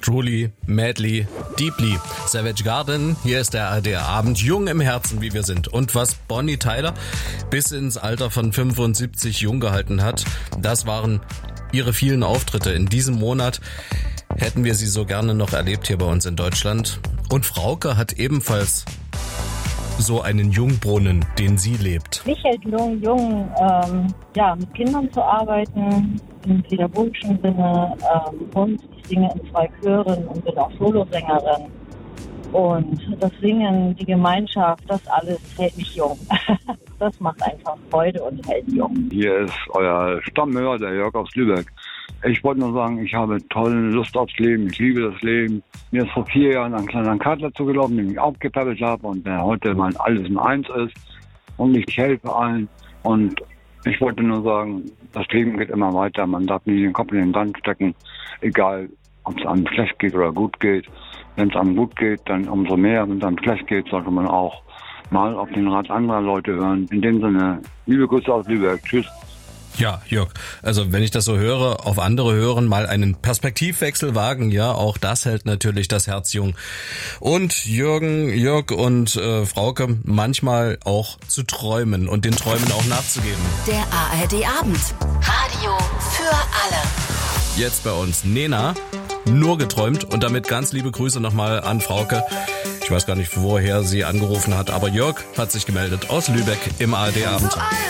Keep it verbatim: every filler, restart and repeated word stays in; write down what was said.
Truly, Madly, Deeply. Savage Garden, hier ist der A R D-Abend, jung im Herzen, wie wir sind. Und was Bonnie Tyler bis ins Alter von fünfundsiebzig jung gehalten hat, das waren ihre vielen Auftritte. In diesem Monat hätten wir sie so gerne noch erlebt hier bei uns in Deutschland. Und Frauke hat ebenfalls so einen Jungbrunnen, den sie lebt. Mich hält jung, jung ähm, ja, mit Kindern zu arbeiten, im pädagogischen Sinne, ähm, und ich singe in zwei Chören und bin auch Solosängerin. Und das Singen, die Gemeinschaft, das alles hält mich jung. Das macht einfach Freude und hält jung. Hier ist euer Stammhörer, der Jörg aus Lübeck. Ich wollte nur sagen, ich habe tolle Lust aufs Leben. Ich liebe das Leben. Mir ist vor vier Jahren ein kleiner Kater zugelaufen, den ich aufgepäppelt habe und der heute mal alles in eins ist. Und ich helfe allen. Und ich wollte nur sagen, das Leben geht immer weiter. Man darf nie den Kopf in den Sand stecken, egal ob es einem schlecht geht oder gut geht. Wenn es einem gut geht, dann umso mehr. Wenn es einem schlecht geht, sollte man auch mal auf den Rat anderer Leute hören. In dem Sinne, liebe Grüße aus Lübeck. Tschüss. Ja, Jörg, also wenn ich das so höre, auf andere hören, mal einen Perspektivwechsel wagen, ja, auch das hält natürlich das Herz jung. Und Jürgen, Jörg und äh, Frauke, manchmal auch zu träumen und den Träumen auch nachzugeben. Der A R D-Abend. Radio für alle. Jetzt bei uns Nena, nur geträumt, und damit ganz liebe Grüße nochmal an Frauke. Ich weiß gar nicht, woher sie angerufen hat, aber Jörg hat sich gemeldet aus Lübeck im A R D-Abend.